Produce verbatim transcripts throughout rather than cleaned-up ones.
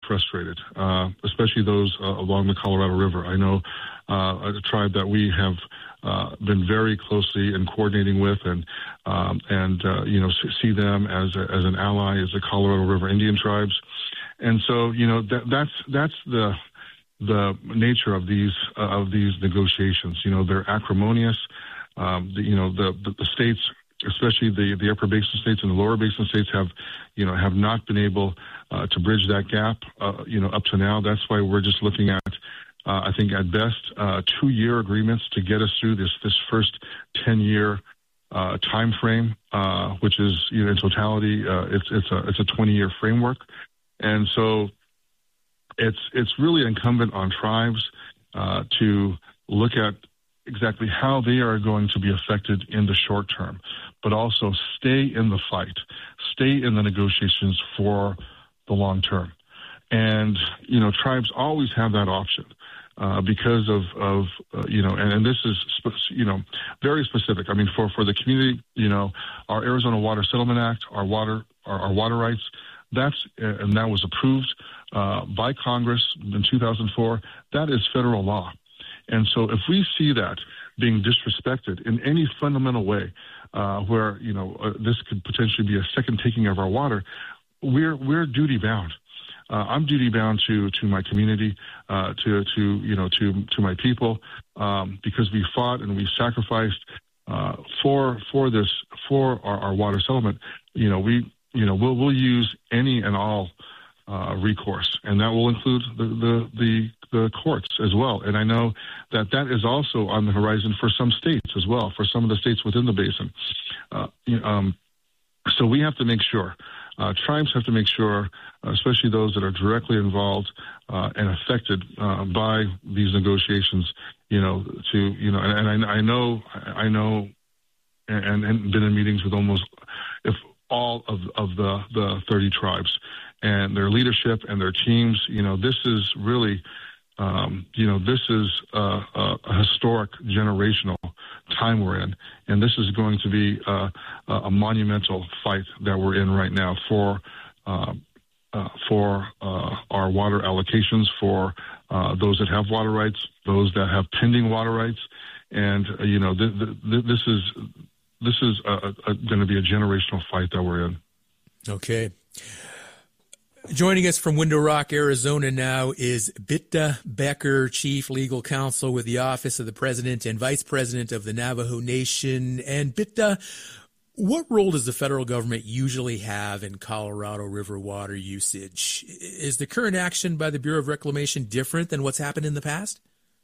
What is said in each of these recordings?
frustrated, uh, especially those uh, along the Colorado River. I know uh, a tribe that we have uh, been very closely and coordinating with, and um, and uh, you know see them as a, as an ally, as the Colorado River Indian tribes, and so you know that, that's that's the the nature of these uh, of these negotiations. You know, they're acrimonious. Um, the, you know, the, the the states, especially the the upper basin states and the lower basin states, have you know have not been able uh, to bridge that gap. Uh, you know, up to now. That's why we're just looking at, uh, I think, at best, uh, two-year agreements to get us through this this first ten-year uh, time frame, uh, which is you know in totality, uh, it's it's a it's a twenty-year framework, and so. It's it's really incumbent on tribes uh, to look at exactly how they are going to be affected in the short term, but also stay in the fight, stay in the negotiations for the long term. And, you know, tribes always have that option uh, because of, of uh, you know, and, and this is, you know, very specific. I mean, for, for the community, you know, our Arizona Water Settlement Act, our water, our, our water rights, that's, and that was approved uh, by Congress in two thousand four. That is federal law. And so if we see that being disrespected in any fundamental way, uh, where, you know, uh, this could potentially be a second taking of our water, we're, we're duty bound. Uh, I'm duty bound to, to my community, uh, to, to, you know, to, to my people, um, because we fought and we sacrificed, uh, for, for this, for our, our water settlement. You know, we, you know, we'll, we'll use any and all, uh, recourse, and that will include the, the, the, the courts as well. And I know that that is also on the horizon for some states as well, for some of the states within the basin. Uh, um, so we have to make sure, uh, tribes have to make sure, uh, especially those that are directly involved uh, and affected uh, by these negotiations, you know, to, you know, and, and I, I know, I know, and, and been in meetings with almost, if all of, of the, the thirty tribes and their leadership and their teams. You know, this is really, um, you know, this is a, a, a historic generational time we're in, and this is going to be a, a monumental fight that we're in right now for uh, uh, for uh, our water allocations, for uh, those that have water rights, those that have pending water rights, and uh, you know, th- th- this is this is going to be a generational fight that we're in. Okay. Joining us from Window Rock, Arizona now is Bitta Becker, Chief Legal Counsel with the Office of the President and Vice President of the Navajo Nation. And Bitta, what role does the federal government usually have in Colorado River water usage? Is the current action by the Bureau of Reclamation different than what's happened in the past?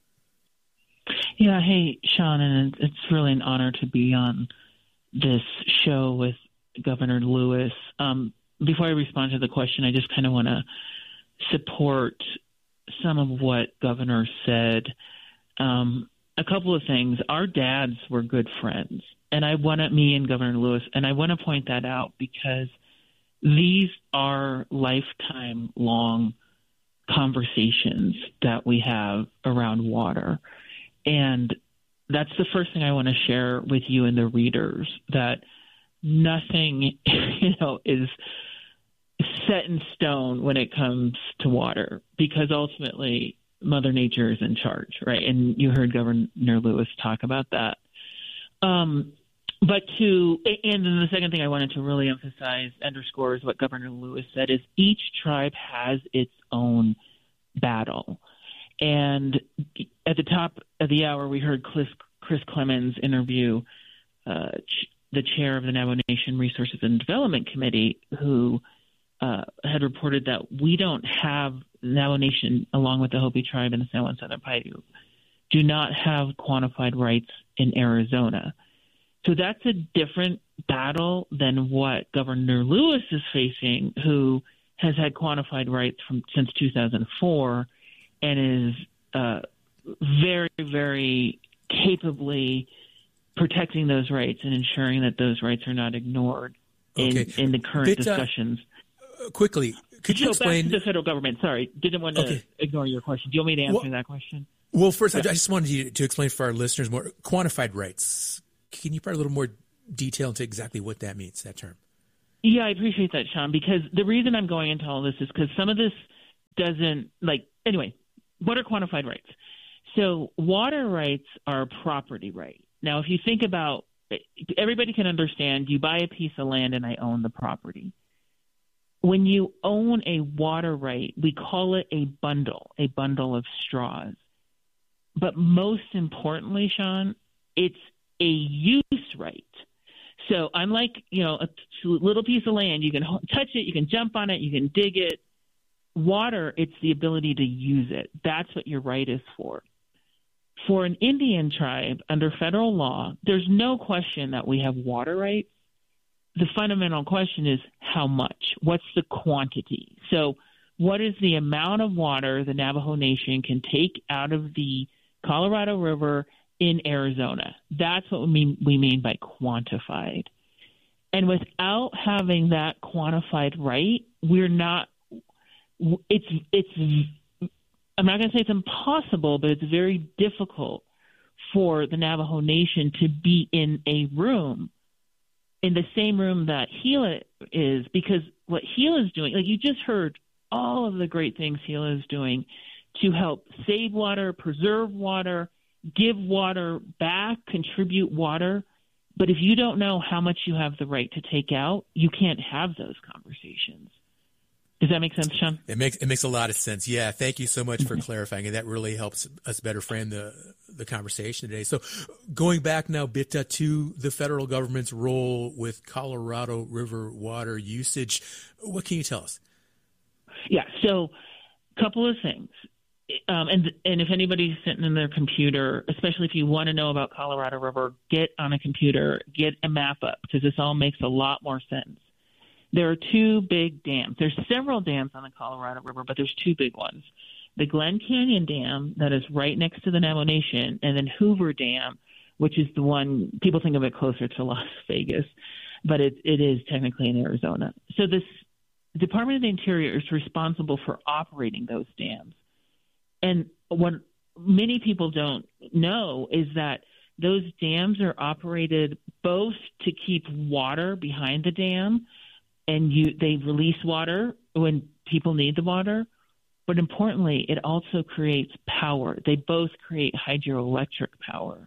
Yeah, hey, Sean, and it's really an honor to be on this show with Governor Lewis. Um, Before I respond to the question, I just kind of want to support some of what Governor said. Um, a couple of things. Our dads were good friends, and I want to, me and Governor Lewis, and I want to point that out because these are lifetime long conversations that we have around water. And that's the first thing I want to share with you and the readers, that nothing, you know, is set in stone when it comes to water, because ultimately Mother Nature is in charge, right? And you heard Governor Lewis talk about that. Um, but to, and then the second thing I wanted to really emphasize, underscore, is what Governor Lewis said, is each tribe has its own battle. And at the top of the hour, we heard Chris, Chris Clemens interview uh, the chair of the Navajo Nation Resources and Development Committee, who uh, had reported that we don't have, the Navajo Nation, along with the Hopi tribe and the San Juan Southern Paiute, do not have quantified rights in Arizona. So that's a different battle than what Governor Lewis is facing, who has had quantified rights from since two thousand four and is uh, very, very capably protecting those rights and ensuring that those rights are not ignored in, okay. in the current Bitta, discussions. Uh, quickly, could you so explain? Back to the federal government. Sorry, didn't want to okay. ignore your question. Do you want me to answer well, that question? Well, first, yeah. I just wanted you to explain for our listeners more quantified rights. Can you provide a little more detail into exactly what that means, that term? Yeah, I appreciate that, Sean, because the reason I'm going into all this is because some of this doesn't like anyway. What are quantified rights? So water rights are a property right. Now, if you think about, everybody can understand, you buy a piece of land and I own the property. When you own a water right, we call it a bundle, a bundle of straws. But most importantly, Sean, it's a use right. So unlike, you know, a little piece of land, you can touch it, you can jump on it, you can dig it. Water, it's the ability to use it. That's what your right is for. For an Indian tribe, under federal law, there's no question that we have water rights. The fundamental question is how much? What's the quantity? So what is the amount of water the Navajo Nation can take out of the Colorado River in Arizona? That's what we mean, we mean by quantified. And without having that quantified right, we're not – it's it's – I'm not going to say it's impossible, but it's very difficult for the Navajo Nation to be in a room, in the same room that Gila is, because what Gila is doing, like you just heard all of the great things Gila is doing to help save water, preserve water, give water back, contribute water. But if you don't know how much you have the right to take out, you can't have those conversations. Does that make sense, Sean? It makes it makes a lot of sense. Yeah, thank you so much for clarifying, and that really helps us better frame the the conversation today. So, going back now, Bitta, to the federal government's role with Colorado River water usage, what can you tell us? Yeah, so a couple of things, um, and and if anybody's sitting in their computer, especially if you want to know about Colorado River, get on a computer, get a map up, because this all makes a lot more sense. There are two big dams. There's several dams on the Colorado River, but there's two big ones. The Glen Canyon Dam, that is right next to the Navajo Nation, and then Hoover Dam, which is the one, people think of it closer to Las Vegas, but it, it is technically in Arizona. So this Department of the Interior is responsible for operating those dams. And what many people don't know is that those dams are operated both to keep water behind the dam, and you, they release water when people need the water. But importantly, it also creates power. They both create hydroelectric power.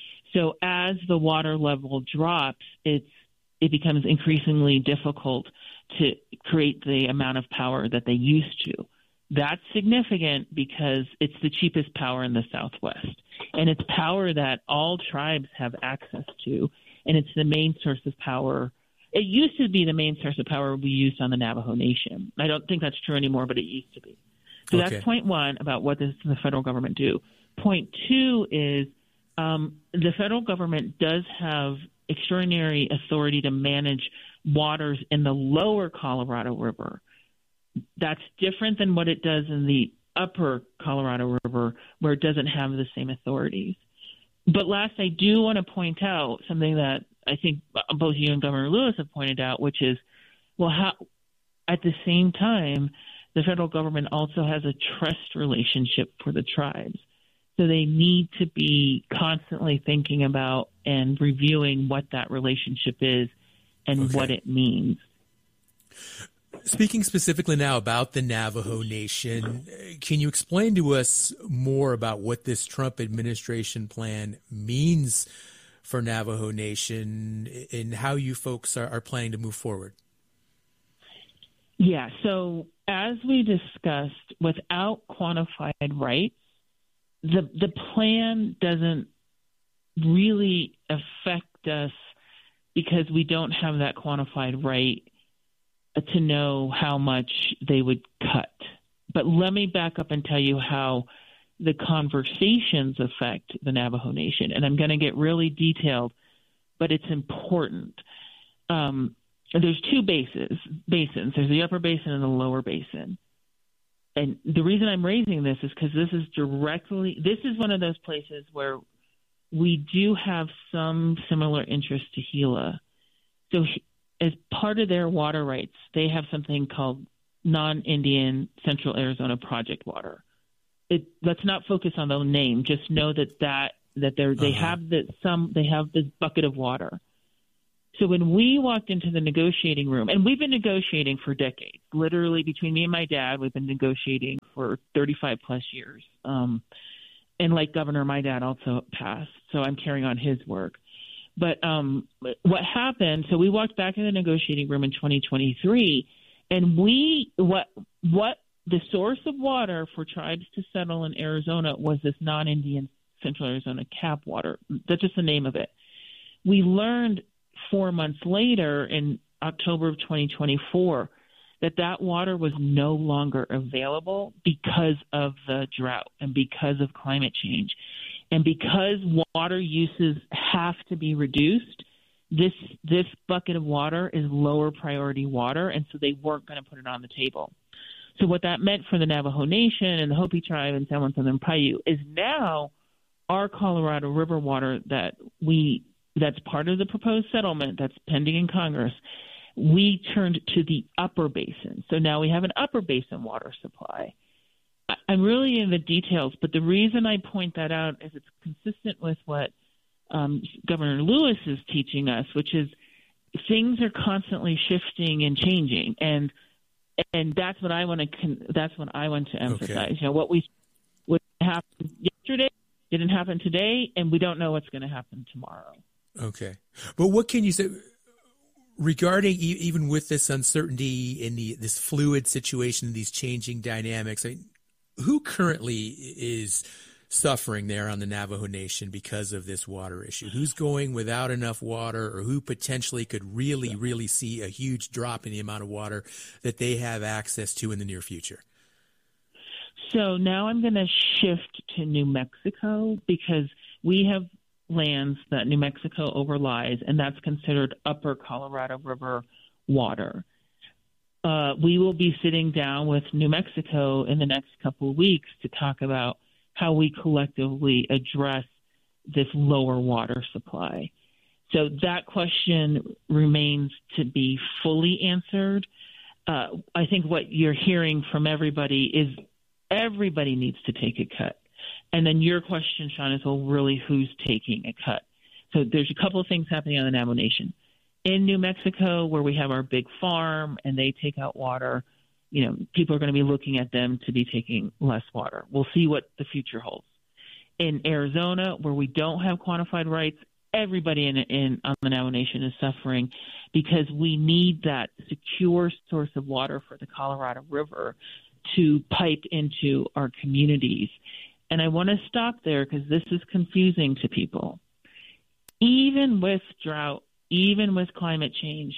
So as the water level drops, it's it becomes increasingly difficult to create the amount of power that they used to. That's significant because it's the cheapest power in the Southwest. And it's power that all tribes have access to, and it's the main source of power. It used to be the main source of power we used on the Navajo Nation. I don't think that's true anymore, but it used to be. So okay. That's point one about what does the federal government do. Point two is um, the federal government does have extraordinary authority to manage waters in the lower Colorado River. That's different than what it does in the upper Colorado River, where it doesn't have the same authorities. But last, I do want to point out something that I think both you and Governor Lewis have pointed out, which is, well, how, at the same time, the federal government also has a trust relationship for the tribes. So they need to be constantly thinking about and reviewing what that relationship is and okay. what it means. Speaking specifically now about the Navajo Nation, can you explain to us more about what this Trump administration plan means for Navajo Nation and how you folks are, are planning to move forward? Yeah, so as we discussed, without quantified rights, the the plan doesn't really affect us because we don't have that quantified right to know how much they would cut. But let me back up and tell you how the conversations affect the Navajo Nation. And I'm going to get really detailed, but it's important. Um, there's two bases, basins. There's the upper basin and the lower basin. And the reason I'm raising this is because this is directly, this is one of those places where we do have some similar interest to Gila. So as part of their water rights, they have something called non-Indian Central Arizona Project Water. It, let's not focus on the name. Just know that that that they uh-huh. they have the some they have this bucket of water. So when we walked into the negotiating room, and we've been negotiating for decades, literally between me and my dad, we've been negotiating for thirty-five plus years. Um, and like Governor, my dad also passed, so I'm carrying on his work. But um, what happened, so we walked back in the negotiating room in twenty twenty-three, and we, what, what the source of water for tribes to settle in Arizona was this non-Indian Central Arizona cap water. That's just the name of it. We learned four months later in October of twenty twenty-four that that water was no longer available because of the drought and because of climate change. And because water uses have to be reduced, this this bucket of water is lower priority water, and so they weren't going to put it on the table. So what that meant for the Navajo Nation and the Hopi tribe and San Juan Southern Paiute is now our Colorado River water that we that's part of the proposed settlement that's pending in Congress, we turned to the upper basin. So now we have an upper basin water supply. I'm really in the details, but the reason I point that out is it's consistent with what um, Governor Lewis is teaching us, which is things are constantly shifting and changing, and and that's what I want to that's what I want to emphasize. Okay. You know, what we what happened yesterday didn't happen today, and we don't know what's going to happen tomorrow. Okay, but what can you say regarding e- even with this uncertainty in the this fluid situation, these changing dynamics? I mean, who currently is suffering there on the Navajo Nation because of this water issue? Who's going without enough water, or who potentially could really, really see a huge drop in the amount of water that they have access to in the near future? So now I'm going to shift to New Mexico because we have lands that New Mexico overlies, and that's considered upper Colorado River water. Uh, we will be sitting down with New Mexico in the next couple of weeks to talk about how we collectively address this lower water supply. So that question remains to be fully answered. Uh, I think what you're hearing from everybody is everybody needs to take a cut. And then your question, Sean, is, well, really, who's taking a cut? So there's a couple of things happening on the Navajo Nation. In New Mexico, where we have our big farm and they take out water, you know, people are going to be looking at them to be taking less water. We'll see what the future holds. In Arizona, where we don't have quantified rights, everybody in, in on the Navajo Nation is suffering because we need that secure source of water for the Colorado River to pipe into our communities. And I want to stop there because this is confusing to people. Even with drought, even with climate change,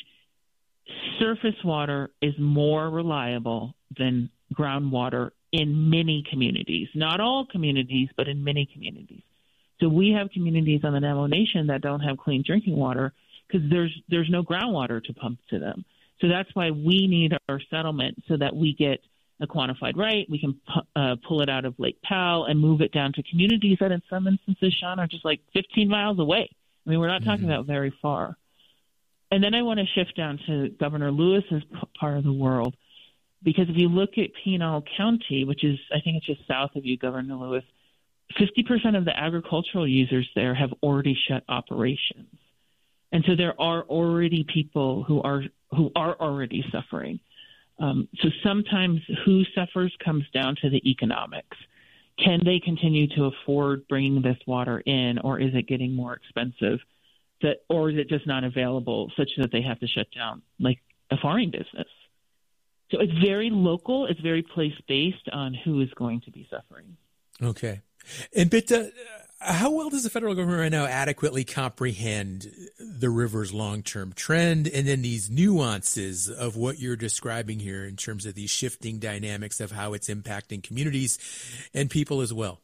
surface water is more reliable than groundwater in many communities. Not all communities, but in many communities. So we have communities on the Navajo Nation that don't have clean drinking water because there's there's no groundwater to pump to them. So that's why we need our settlement so that we get a quantified right. We can uh, pull it out of Lake Powell and move it down to communities that in some instances, Sean, are just like fifteen miles away. I mean, we're not talking mm-hmm. about very far. And then I want to shift down to Governor Lewis's p- part of the world, because if you look at Pinal County, which is, I think it's just south of you, Governor Lewis, fifty percent of the agricultural users there have already shut operations. And so there are already people who are who are already suffering. Um, so sometimes who suffers comes down to the economics. Can they continue to afford bringing this water in, or is it getting more expensive? That, or is it just not available such that they have to shut down like a farming business? So it's very local. It's very place-based on who is going to be suffering. Okay. And but uh, how well does the federal government right now adequately comprehend the river's long-term trend and then these nuances of what you're describing here in terms of these shifting dynamics of how it's impacting communities and people as well?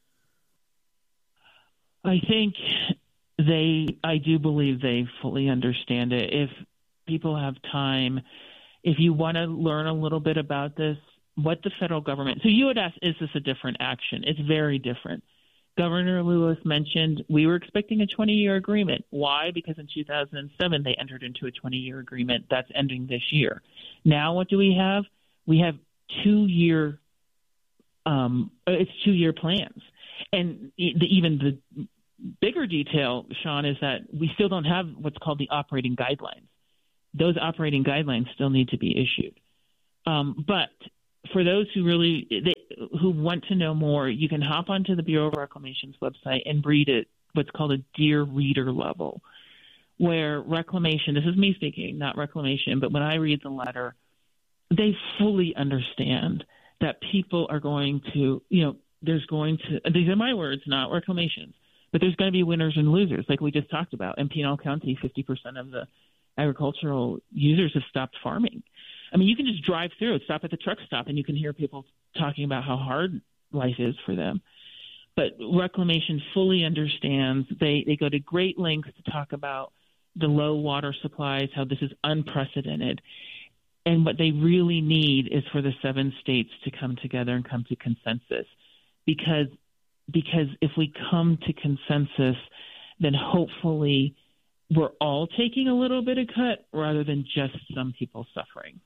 I think they, I do believe they fully understand it. If people have time, if you want to learn a little bit about this, what the federal government, so you would ask, is this a different action? It's very different. Governor Lewis mentioned we were expecting a twenty-year agreement. Why? Because in two thousand seven, they entered into a twenty-year agreement that's ending this year. Now what do we have? We have two-year, um, it's two-year plans. And even the bigger detail, Sean, is that we still don't have what's called the operating guidelines. Those operating guidelines still need to be issued. Um, but for those who really they, who want to know more, you can hop onto the Bureau of Reclamation's website and read it, what's called a Dear Reader level, where Reclamation, this is me speaking, not Reclamation, but when I read the letter, they fully understand that people are going to, you know, there's going to, these are my words, not Reclamation's, but there's going to be winners and losers, like we just talked about. In Pinal County, fifty percent of the agricultural users have stopped farming. I mean, you can just drive through, stop at the truck stop, and you can hear people talking about how hard life is for them. But Reclamation fully understands. They, they go to great lengths to talk about the low water supplies, how this is unprecedented. And what they really need is for the seven states to come together and come to consensus. Because, because if we come to consensus, then hopefully we're all taking a little bit of cut rather than just some people suffering.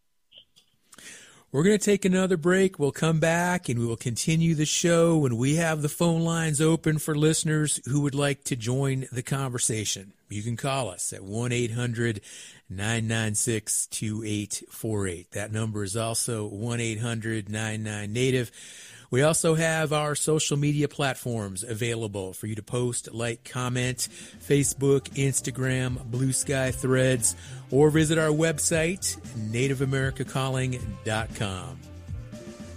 We're going to take another break. We'll come back and we will continue the show, and we have the phone lines open for listeners who would like to join the conversation. You can call us at one eight hundred nine nine six two eight four eight. That number is also one eight hundred nine nine native. We also have our social media platforms available for you to post, like, comment, Facebook, Instagram, Blue Sky Threads, or visit our website, native america calling dot com.